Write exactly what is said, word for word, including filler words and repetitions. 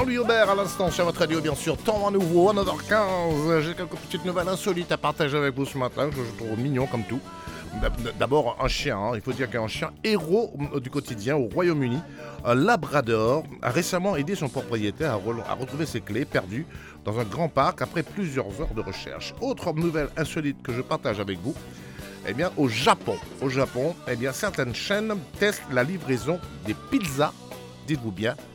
Jean-Louis Aubert à l'instant sur votre radio, bien sûr. Temps à nouveau, à neuf heures quinze. J'ai quelques petites nouvelles insolites à partager avec vous ce matin, que je trouve mignon comme tout. D'abord, un chien. Hein. Il faut dire qu'un chien héros du quotidien au Royaume-Uni, un labrador, a récemment aidé son propriétaire à, re- à retrouver ses clés perdues dans un grand parc après plusieurs heures de recherche. Autre nouvelle insolite que je partage avec vous. Eh bien, au Japon, au Japon, eh bien, certaines chaînes testent la livraison des pizzas, dites-vous bien,